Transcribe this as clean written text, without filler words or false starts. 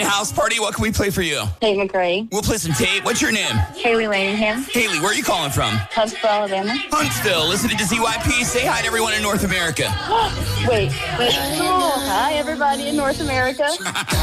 House party, what can we play for you? Tate McRae. We'll play some Tate. What's your name? Haley Lanningham. Haley, where are you calling from? Huntsville, Alabama. Huntsville. Listening to ZYP. Say hi to everyone in North America. Wait. Cool. Hi, everybody in North America.